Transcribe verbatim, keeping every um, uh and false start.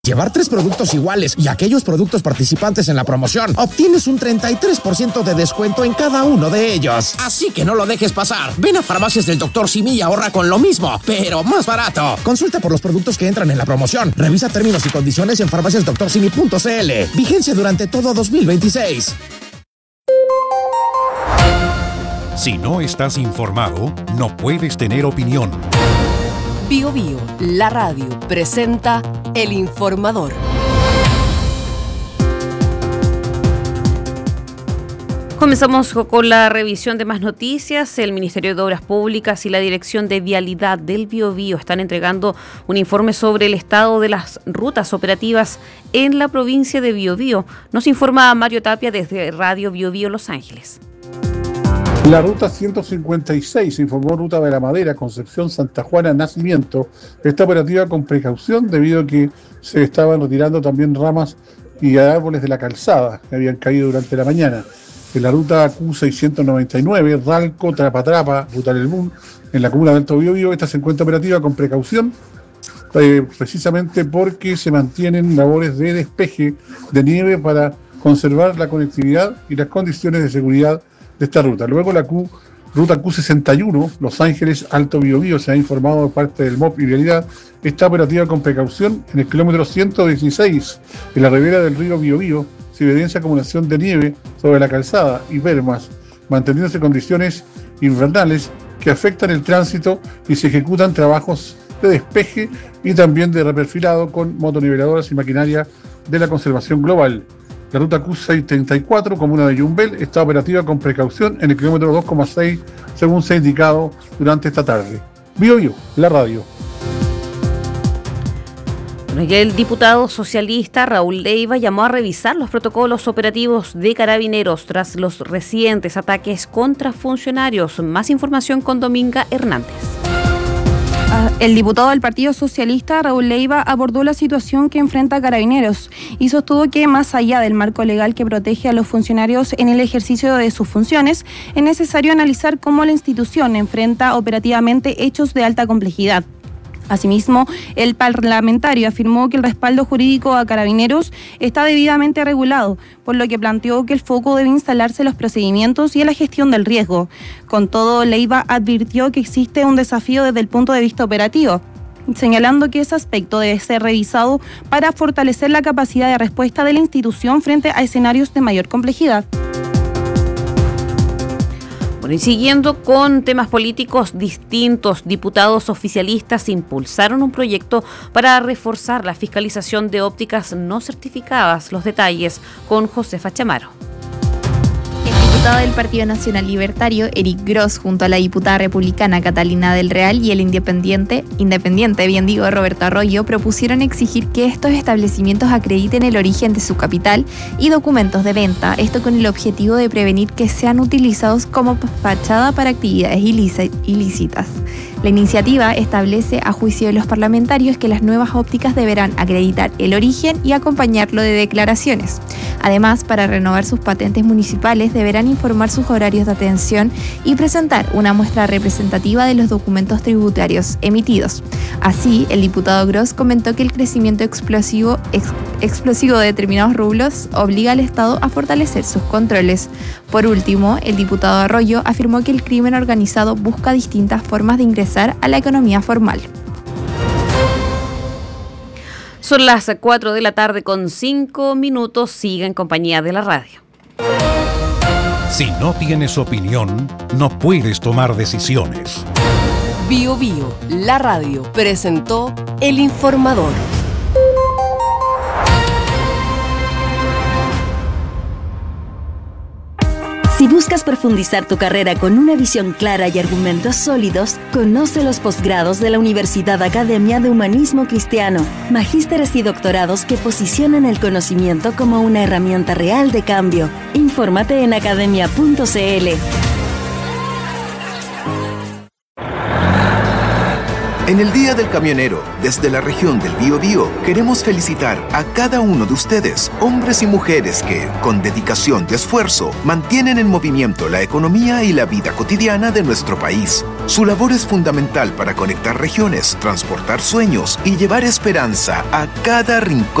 Llevar tres productos iguales y aquellos productos participantes en la promoción, obtienes un treinta y tres por ciento de descuento en cada uno de ellos. Así que no lo dejes pasar. Ven a Farmacias del doctor Simi y ahorra con lo mismo, pero más barato. Consulta por los productos que entran en la promoción. Revisa términos y condiciones en farmacias doctor simi punto c l. Vigencia durante todo dos mil veintiséis. Si no estás informado, no puedes tener opinión. Bio Bio, la radio, presenta El Informador. Comenzamos con la revisión de más noticias. El Ministerio de Obras Públicas y la Dirección de Vialidad del Biobío están entregando un informe sobre el estado de las rutas operativas en la provincia de Biobío. Nos informa Mario Tapia desde Radio Biobío Los Ángeles. La ruta ciento cincuenta y seis, informó Ruta de la Madera, Concepción, Santa Juana, Nacimiento, está operativa con precaución debido a que se estaban retirando también ramas y árboles de la calzada que habían caído durante la mañana. En la ruta Q seiscientos noventa y nueve, Ralco, Trapatrapa, Ruta Lelmún, en la comuna de Alto Biobío, esta se encuentra operativa con precaución, eh, precisamente porque se mantienen labores de despeje de nieve para conservar la conectividad y las condiciones de seguridad de esta ruta. Luego la Q, ruta Q sesenta y uno, Los Ángeles, Alto Biobío, se ha informado por parte del M O P y Vialidad, está operativa con precaución en el kilómetro ciento dieciséis, en la ribera del río Biobío, se evidencia acumulación de nieve sobre la calzada y bermas, manteniéndose condiciones invernales que afectan el tránsito y se ejecutan trabajos de despeje y también de reperfilado con motoniveladoras y maquinaria de la conservación global. La ruta Q seiscientos treinta y cuatro, comuna de Yumbel, está operativa con precaución en el kilómetro dos coma seis, según se ha indicado durante esta tarde. Bio Bio, la radio. Bueno, y el diputado socialista Raúl Leiva llamó a revisar los protocolos operativos de Carabineros tras los recientes ataques contra funcionarios. Más información con Dominga Hernández. El diputado del Partido Socialista, Raúl Leiva, abordó la situación que enfrenta Carabineros y sostuvo que, más allá del marco legal que protege a los funcionarios en el ejercicio de sus funciones, es necesario analizar cómo la institución enfrenta operativamente hechos de alta complejidad. Asimismo, el parlamentario afirmó que el respaldo jurídico a Carabineros está debidamente regulado, por lo que planteó que el foco debe instalarse en los procedimientos y en la gestión del riesgo. Con todo, Leiva advirtió que existe un desafío desde el punto de vista operativo, señalando que ese aspecto debe ser revisado para fortalecer la capacidad de respuesta de la institución frente a escenarios de mayor complejidad. Bueno, y siguiendo con temas políticos distintos, diputados oficialistas impulsaron un proyecto para reforzar la fiscalización de ópticas no certificadas. Los detalles con Josefa Chamaro. El diputado del Partido Nacional Libertario, Eric Gross, junto a la diputada republicana Catalina del Real y el independiente, independiente, bien digo, Roberto Arroyo, propusieron exigir que estos establecimientos acrediten el origen de su capital y documentos de venta, esto con el objetivo de prevenir que sean utilizados como fachada para actividades ilícitas. La iniciativa establece, a juicio de los parlamentarios, que las nuevas ópticas deberán acreditar el origen y acompañarlo de declaraciones. Además, para renovar sus patentes municipales, deberán informar sus horarios de atención y presentar una muestra representativa de los documentos tributarios emitidos. Así, el diputado Gross comentó que el crecimiento explosivo, ex, explosivo de determinados rublos obliga al Estado a fortalecer sus controles. Por último, el diputado Arroyo afirmó que el crimen organizado busca distintas formas de ingresar a la economía formal. Son las cuatro de la tarde con cinco minutos. Siga en compañía de la radio. Si no tienes opinión, no puedes tomar decisiones. Bio Bio, la radio, presentó El Informador. Si buscas profundizar tu carrera con una visión clara y argumentos sólidos, conoce los posgrados de la Universidad Academia de Humanismo Cristiano, magísteres y doctorados que posicionan el conocimiento como una herramienta real de cambio. Infórmate en academia punto c l. En el Día del Camionero, desde la región del Biobío, queremos felicitar a cada uno de ustedes, hombres y mujeres que, con dedicación y esfuerzo, mantienen en movimiento la economía y la vida cotidiana de nuestro país. Su labor es fundamental para conectar regiones, transportar sueños y llevar esperanza a cada rincón